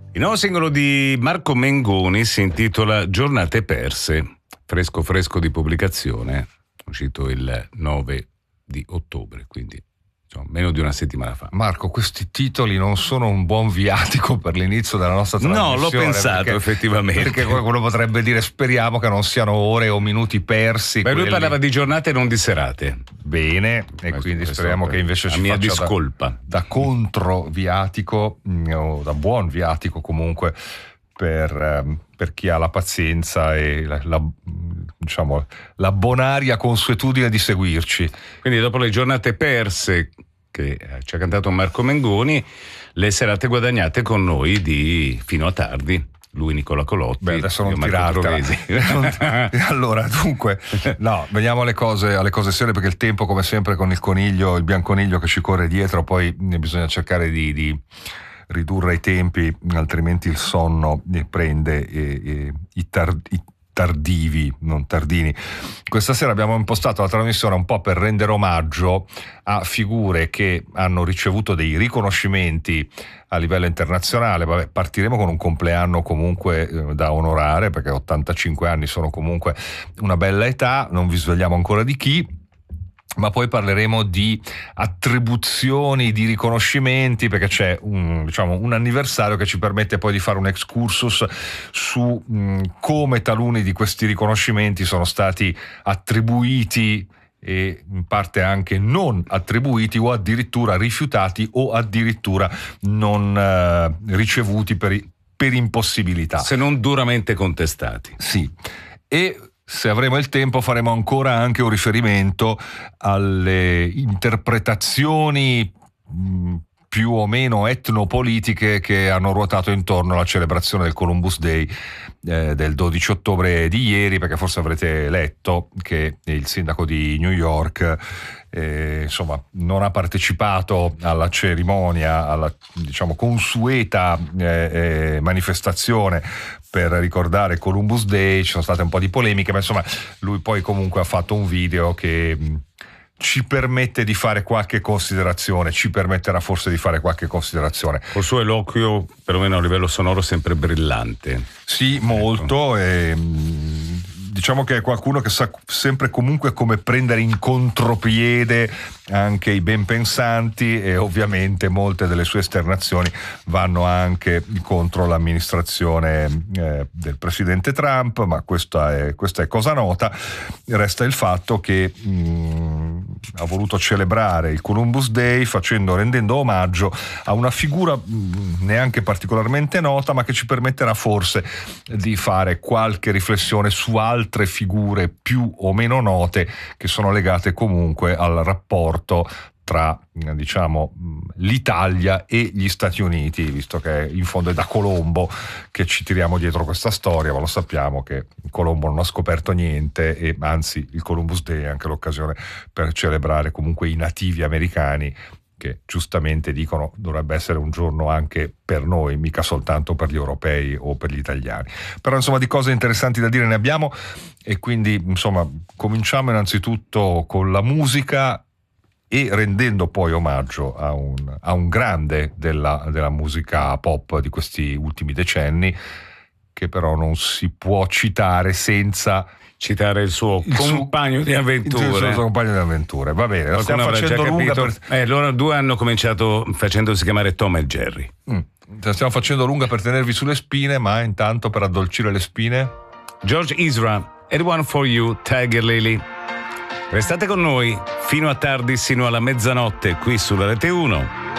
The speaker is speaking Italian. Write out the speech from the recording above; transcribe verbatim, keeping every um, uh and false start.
Il nuovo singolo di Marco Mengoni si intitola Giornate perse, fresco fresco di pubblicazione, uscito il nove di ottobre, quindi insomma, meno di una settimana fa. Marco, questi titoli non sono un buon viatico per l'inizio della nostra trasmissione. No, l'ho pensato perché, effettivamente. Perché qualcuno potrebbe dire speriamo che non siano ore o minuti persi. Beh, quelli... lui parlava di giornate e non di serate. Bene, e questo, quindi questo speriamo che invece la ci mia faccia discolpa. da, da contro viatico, o da buon viatico comunque, per, per chi ha la pazienza e la, la, diciamo, la bonaria consuetudine di seguirci. Quindi dopo le giornate perse che ci ha cantato Marco Mengoni, le serate guadagnate con noi di fino a tardi. Lui Nicola Colotti. Beh, adesso non tirartela. Allora, dunque, no, veniamo alle cose, alle cose serie, perché il tempo, come sempre, con il coniglio, il bianconiglio che ci corre dietro, poi bisogna cercare di, di ridurre i tempi, altrimenti il sonno ne prende e, e, i, tar, i tardivi, non tardini. Questa sera abbiamo impostato la trasmissione un po' per rendere omaggio a figure che hanno ricevuto dei riconoscimenti a livello internazionale. Vabbè, partiremo con un compleanno comunque eh, da onorare, perché ottantacinque anni sono comunque una bella età, non vi svegliamo ancora di chi. Ma poi parleremo di attribuzioni, di riconoscimenti, perché c'è un, diciamo, un anniversario che ci permette poi di fare un excursus su mh, come taluni di questi riconoscimenti sono stati attribuiti e in parte anche non attribuiti, o addirittura rifiutati, o addirittura non eh, ricevuti per, per impossibilità. Se non duramente contestati. Sì. E se avremo il tempo faremo ancora anche un riferimento alle interpretazioni mh, più o meno etnopolitiche che hanno ruotato intorno alla celebrazione del Columbus Day eh, del dodici ottobre di ieri, perché forse avrete letto che il sindaco di New York eh, insomma non ha partecipato alla cerimonia, alla diciamo consueta eh, eh, manifestazione per ricordare Columbus Day. Ci sono state un po' di polemiche, ma insomma lui poi comunque ha fatto un video che mh, ci permette di fare qualche considerazione, ci permetterà forse di fare qualche considerazione. Col suo eloquio, perlomeno a livello sonoro, sempre brillante. Sì, molto. Ecco. E, mh, diciamo che è qualcuno che sa sempre comunque come prendere in contropiede anche i ben pensanti, e ovviamente molte delle sue esternazioni vanno anche contro l'amministrazione eh, del presidente Trump, ma questa è, questa è cosa nota. Resta il fatto che mh, ha voluto celebrare il Columbus Day facendo, rendendo omaggio a una figura mh, neanche particolarmente nota, ma che ci permetterà forse di fare qualche riflessione su altre figure più o meno note che sono legate comunque al rapporto tra diciamo l'Italia e gli Stati Uniti, visto che in fondo è da Colombo che ci tiriamo dietro questa storia, ma lo sappiamo che Colombo non ha scoperto niente, e anzi il Columbus Day è anche l'occasione per celebrare comunque i nativi americani, che giustamente dicono dovrebbe essere un giorno anche per noi, mica soltanto per gli europei o per gli italiani. Però insomma di cose interessanti da dire ne abbiamo, e quindi insomma cominciamo innanzitutto con la musica, e rendendo poi omaggio a un, a un grande della, della musica pop di questi ultimi decenni, che però non si può citare senza citare il suo il compagno suo, di avventure. Il suo, il suo compagno di avventure, va bene. Lo stiamo facendo lunga per... eh, loro due hanno cominciato facendosi chiamare Tom e Jerry. Mm. La stiamo facendo lunga per tenervi sulle spine, ma intanto per addolcire le spine, George Ezra, and One for You, Tiger Lily. Restate con noi fino a tardi, sino alla mezzanotte, qui sulla Rete uno.